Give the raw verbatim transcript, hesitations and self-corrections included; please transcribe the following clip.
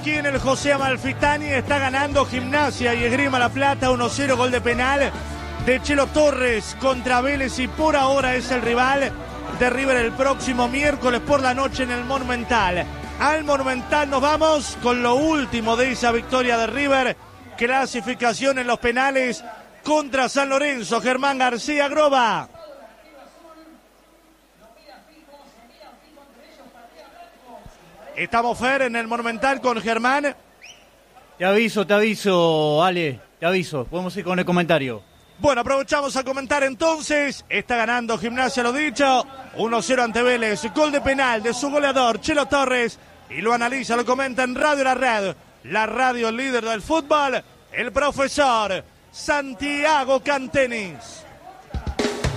aquí en el José Amalfitani. Está ganando Gimnasia y Esgrima La Plata uno cero, gol de penal de Chelo Torres contra Vélez, y por ahora es el rival de River el próximo miércoles por la noche en el Monumental. Al Monumental nos vamos con lo último de esa victoria de River. Clasificación en los penales contra San Lorenzo. Germán García Groba. Estamos, Fer, en el Monumental con Germán. Te aviso, te aviso, Ale, te aviso. Podemos ir con el comentario. Bueno, aprovechamos a comentar entonces. Está ganando Gimnasia, lo dicho, uno cero ante Vélez. Gol de penal de su goleador, Chelo Torres. Y lo analiza, lo comenta en Radio La Red, la radio líder del fútbol, el profesor Santiago Cantenis.